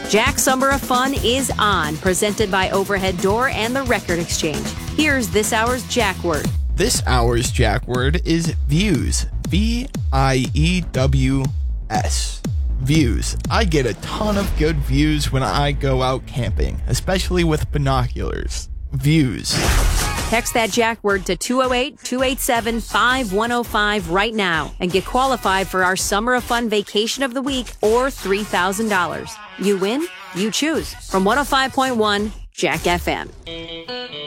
Jack's Summer of Fun is on, presented by Overhead Door and the Record Exchange. Here's this hour's Jack word. This hour's Jack word is views. V-I-E-W-S. Views. I get a ton of good views when I go out camping, especially with binoculars. Views. Text that Jack word to 208-287-5105 right now and get qualified for our Summer of Fun Vacation of the Week or $3,000. You win, you choose. From 105.1 Jack FM.